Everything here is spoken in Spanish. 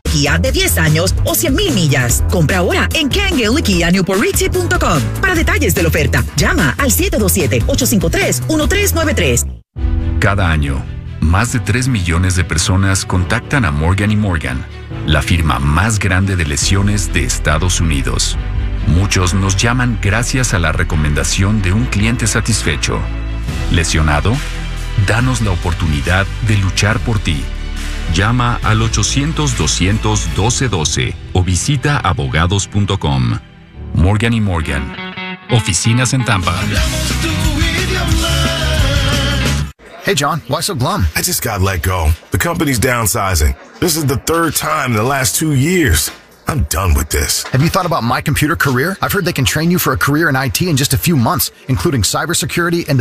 Kia de 10 años o 100,000 millas. Compra ahora en KenGale-KiaNewportRicci.com. Para detalles de la oferta, llama al 727-853-1393. Cada año, más de 3 millones de personas contactan a Morgan & Morgan, la firma más grande de lesiones de Estados Unidos. Muchos nos llaman gracias a la recomendación de un cliente satisfecho. ¿Lesionado? Danos la oportunidad de luchar por ti. Llama al 800-200-1212 o visita abogados.com. Morgan & Morgan. Oficinas en Tampa. Hey, John, why so glum? I just got let go. The company's downsizing. This is the third time in the last 2 years. I'm done with this. Have you thought about My Computer Career? I've heard they can train you for a career in IT in just a few months, including cybersecurity and